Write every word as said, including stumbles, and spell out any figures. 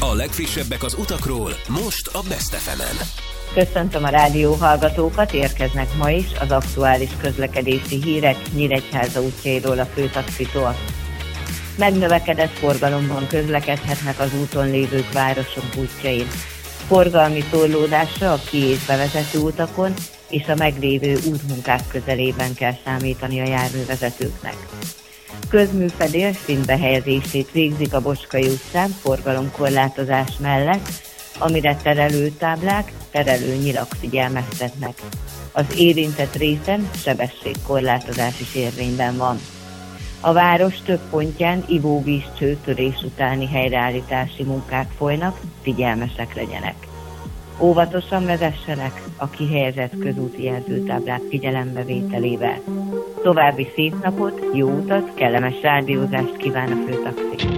A legfrissebbek az utakról, most a Best ef emen. Köszöntöm a rádió hallgatókat, érkeznek ma is az aktuális közlekedési hírek Nyíregyháza útjairól a főtaxitól. Megnövekedett forgalomban közlekedhetnek az úton lévők városunk útjain. Forgalmi torlódásra a ki- és bevezető utakon és a meglévő útmunkák közelében kell számítani a járművezetőknek. Közműfedél szintbehelyezését végzik a Bocskai utcán forgalomkorlátozás mellett, amire terelőtáblák, terelőnyilak figyelmeztetnek. Az érintett részen sebességkorlátozás is érvényben van. A város több pontján ivóvízcső törés utáni helyreállítási munkák folynak, figyelmesek legyenek. Óvatosan vezessenek a kihelyezett közúti jelzőtáblák figyelembevételével. További szép napot, jó utat, kellemes rádiózást kíván a főtaxi.